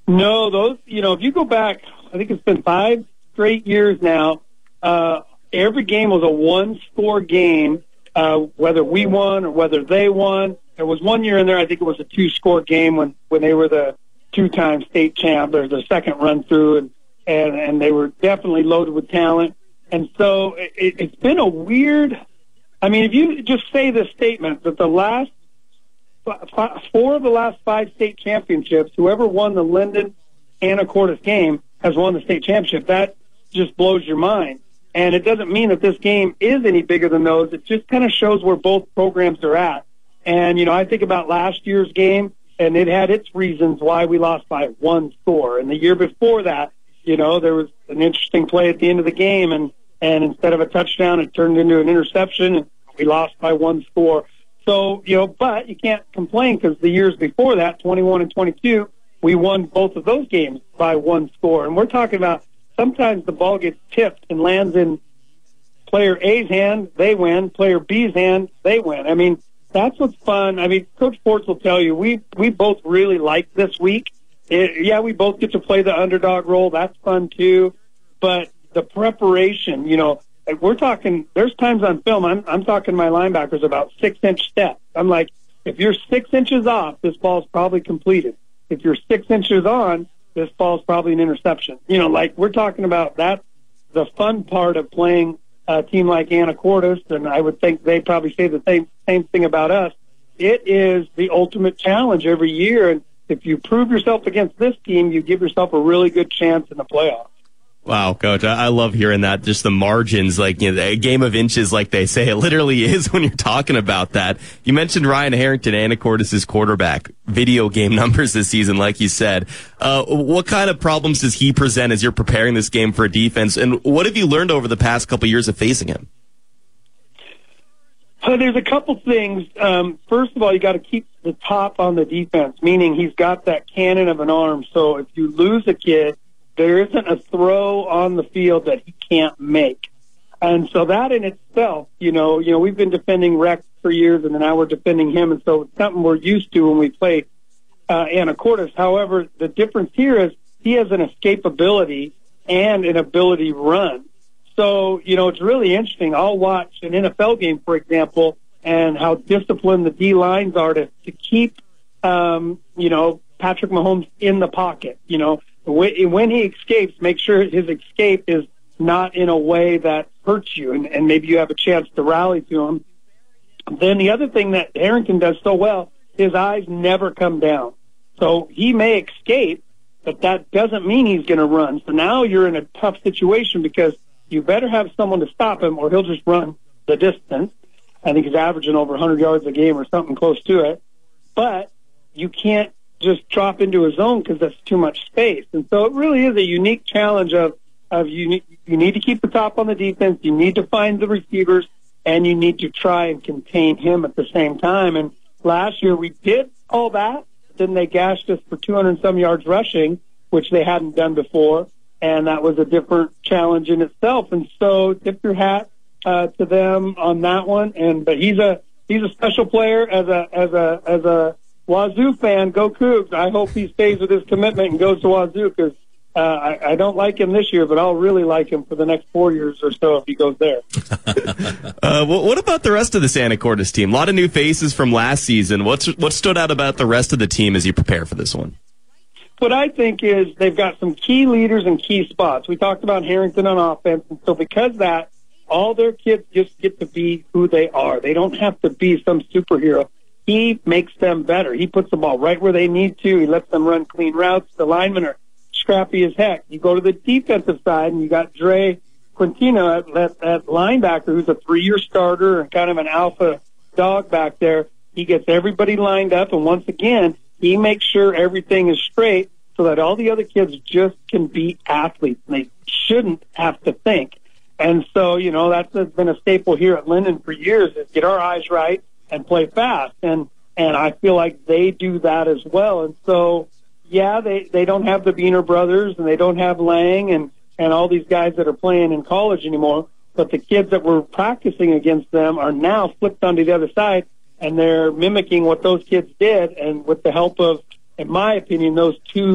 No, those, if you go back, I think it's been 5 straight years now, every game was a one-score game, whether we won or whether they won. There was one year in there, I think it was a 2-score game when they were the 2-time state champ, or the second run through, and they were definitely loaded with talent. And so it's been a weird, if you just say this statement, that the last 4 of the last 5 state championships, whoever won the Linden Anacortes game has won the state championship. That just blows your mind. And it doesn't mean that this game is any bigger than those. It just kind of shows where both programs are at. And, I think about last year's game, and it had its reasons why we lost by 1 score. And the year before that, there was an interesting play at the end of the game, and instead of a touchdown, it turned into an interception, and we lost by 1 score. So, but you can't complain, because the years before that, 21 and 22, we won both of those games by 1 score. And we're talking about sometimes the ball gets tipped and lands in player A's hand, they win. Player B's hand, they win. That's what's fun. Coach Ports will tell you, we both really like this week. We both get to play the underdog role. That's fun too. But the preparation, we're talking, there's times on film, I'm talking to my linebackers about 6-inch steps. I'm like, if you're 6 inches off, this ball's probably completed. If you're 6 inches on, this ball's probably an interception. We're talking about that, the fun part of playing a team like Anacortes, and I would think they probably say the same thing about us. It is the ultimate challenge every year, and if you prove yourself against this team, you give yourself a really good chance in the playoffs. Wow, Coach, I love hearing that. Just the margins, a game of inches, like they say. It literally is when you're talking about that. You mentioned Ryan Harrington, Anacortes' quarterback. Video game numbers this season, like you said. What kind of problems does he present as you're preparing this game for a defense? And what have you learned over the past couple years of facing him? There's a couple things. First of all, you got to keep the top on the defense, meaning he's got that cannon of an arm. So if you lose a kid, there isn't a throw on the field that he can't make. And so that in itself, we've been defending Rex for years, and now we're defending him. And so it's something we're used to when we play Anacortes. However, the difference here is he has an escapability and an ability to run. So, it's really interesting. I'll watch an NFL game, for example, and how disciplined the D-lines are to keep, Patrick Mahomes in the pocket. When he escapes, make sure his escape is not in a way that hurts you, and maybe you have a chance to rally to him. Then the other thing that Harrington does so well, his eyes never come down. So he may escape, but that doesn't mean he's going to run. So now you're in a tough situation, because you better have someone to stop him, or he'll just run the distance. I think he's averaging over 100 yards a game or something close to it. But you can't just drop into a zone, because that's too much space. And so it really is a unique challenge of you need to keep the top on the defense, you need to find the receivers, and you need to try and contain him at the same time. And last year we did all that. Then they gashed us for 200-some yards rushing, which they hadn't done before, and that was a different challenge in itself. And so tip your hat to them on that one. But he's a special player as a Wazoo fan. Go Cougs. I hope he stays with his commitment and goes to Wazoo, because I don't like him this year, but I'll really like him for the next 4 years or so if he goes there. What about the rest of the Anacortes team? A lot of new faces from last season. What stood out about the rest of the team as you prepare for this one? What I think is they've got some key leaders in key spots. We talked about Harrington on offense, and so because of that, all their kids just get to be who they are. They don't have to be some superhero. He makes them better. He puts the ball right where they need to. He lets them run clean routes. The linemen are scrappy as heck. You go to the defensive side, and you got Dre Quintino at linebacker, who's a 3-year starter and kind of an alpha dog back there. He gets everybody lined up, and once again, he makes sure everything is straight so that all the other kids just can be athletes. They shouldn't have to think. And so, that's been a staple here at Linden for years, is get our eyes right and play fast. And I feel like they do that as well. And so, yeah, they don't have the Beener brothers, and they don't have Lang and all these guys that are playing in college anymore. But the kids that were practicing against them are now flipped onto the other side, and they're mimicking what those kids did. And with the help of, in my opinion, those two